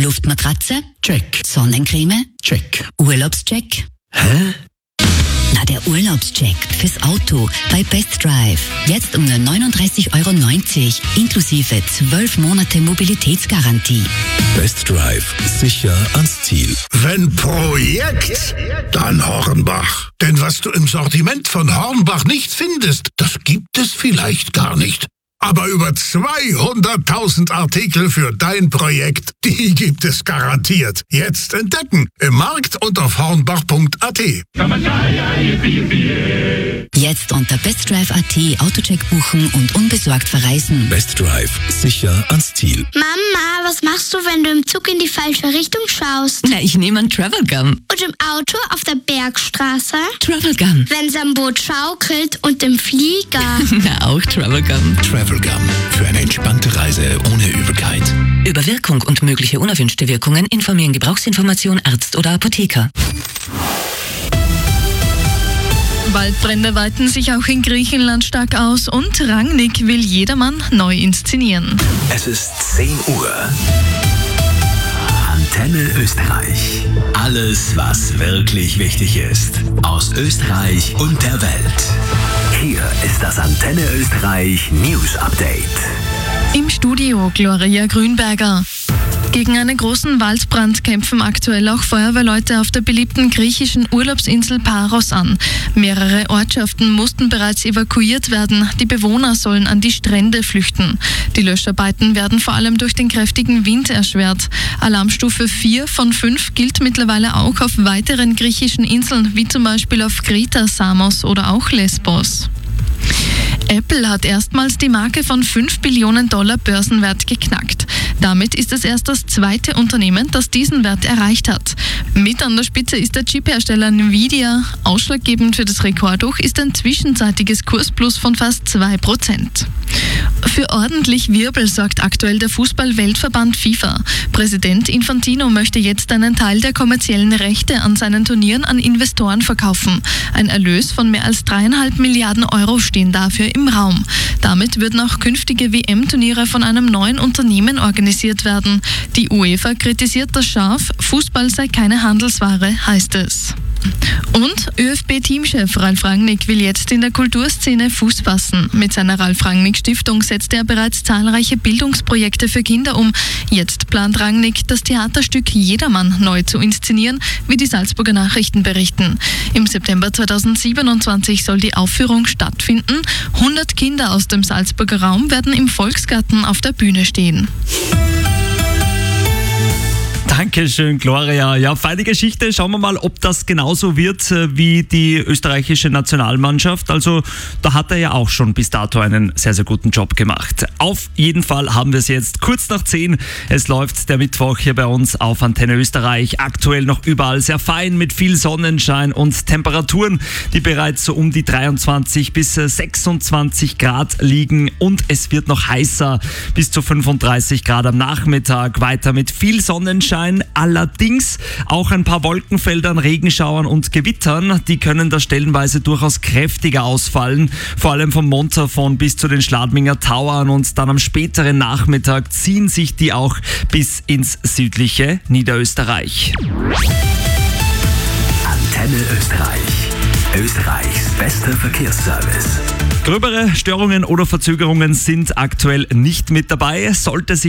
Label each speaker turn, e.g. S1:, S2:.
S1: Luftmatratze?
S2: Check.
S1: Sonnencreme?
S2: Check.
S1: Urlaubscheck?
S2: Hä?
S1: Na, der Urlaubscheck fürs Auto bei Best Drive. Jetzt um nur 39,90 € inklusive 12 Monate Mobilitätsgarantie.
S3: Best Drive. Sicher ans Ziel.
S2: Wenn Projekt, dann Hornbach. Denn was du im Sortiment von Hornbach nicht findest, das gibt es vielleicht gar nicht. Aber über 200.000 Artikel für dein Projekt, die gibt es garantiert. Jetzt entdecken im Markt und auf hornbach.at.
S1: Jetzt unter bestdrive.at Autocheck buchen und unbesorgt verreisen.
S3: Best Drive. Sicher ans Ziel.
S4: Mama, was machst du, wenn du im Zug in die falsche Richtung schaust?
S1: Na, ich nehme einen Travel Gum.
S4: Und im Auto auf der Bergstraße?
S1: Travel Gum.
S4: Wenn's am Boot schaukelt und im Flieger?
S1: Na, auch Travel Gum.
S3: Travel Gum. Für eine entspannte Reise ohne Übelkeit.
S1: Über Wirkung und mögliche unerwünschte Wirkungen informieren Gebrauchsinformation Arzt oder Apotheker.
S5: Waldbrände weiten sich auch in Griechenland stark aus und Rangnick will jedermann neu inszenieren.
S6: Es ist 10 Uhr. Antenne Österreich. Alles, was wirklich wichtig ist. Aus Österreich und der Welt. Hier ist das Antenne Österreich News Update.
S5: Im Studio Gloria Grünberger. Gegen einen großen Waldbrand kämpfen aktuell auch Feuerwehrleute auf der beliebten griechischen Urlaubsinsel Paros an. Mehrere Ortschaften mussten bereits evakuiert werden. Die Bewohner sollen an die Strände flüchten. Die Löscharbeiten werden vor allem durch den kräftigen Wind erschwert. Alarmstufe 4 von 5 gilt mittlerweile auch auf weiteren griechischen Inseln, wie zum Beispiel auf Kreta, Samos oder auch Lesbos. Apple hat erstmals die Marke von $5 Billionen Börsenwert geknackt. Damit ist es erst das zweite Unternehmen, das diesen Wert erreicht hat. Mit an der Spitze ist der Chiphersteller Nvidia. Ausschlaggebend für das Rekordhoch ist ein zwischenzeitiges Kursplus von fast 2%. Für ordentlich Wirbel sorgt aktuell der Fußball-Weltverband FIFA. Präsident Infantino möchte jetzt einen Teil der kommerziellen Rechte an seinen Turnieren an Investoren verkaufen. Ein Erlös von mehr als 3,5 Milliarden € stehen dafür im Raum. Damit würden auch künftige WM-Turniere von einem neuen Unternehmen organisiert werden. Die UEFA kritisiert das scharf. Fußball sei keine Handelsware, heißt es. Und ÖFB-Teamchef Ralf Rangnick will jetzt in der Kulturszene Fuß fassen. Mit seiner Ralf-Rangnick-Stiftung setzte er bereits zahlreiche Bildungsprojekte für Kinder um. Jetzt plant Rangnick, das Theaterstück Jedermann neu zu inszenieren, wie die Salzburger Nachrichten berichten. Im September 2027 soll die Aufführung stattfinden. 100 Kinder aus dem Salzburger Raum werden im Volksgarten auf der Bühne stehen.
S7: Dankeschön, Gloria. Ja, feine Geschichte. Schauen wir mal, ob das genauso wird wie die österreichische Nationalmannschaft. Also da hat er ja auch schon bis dato einen sehr, sehr guten Job gemacht. Auf jeden Fall haben wir es jetzt kurz nach 10. Es läuft der Mittwoch hier bei uns auf Antenne Österreich. Aktuell noch überall sehr fein mit viel Sonnenschein und Temperaturen, die bereits so um die 23 bis 26 Grad liegen. Und es wird noch heißer, bis zu 35 Grad am Nachmittag. Weiter mit viel Sonnenschein. Allerdings auch ein paar Wolkenfeldern, Regenschauern und Gewittern, die können da stellenweise durchaus kräftiger ausfallen, vor allem vom Montafon bis zu den Schladminger Tauern, und dann am späteren Nachmittag ziehen sich die auch bis ins südliche Niederösterreich.
S6: Antenne Österreich. Österreichs bester Verkehrsservice.
S7: Gröbere Störungen oder Verzögerungen sind aktuell nicht mit dabei. Sollte sich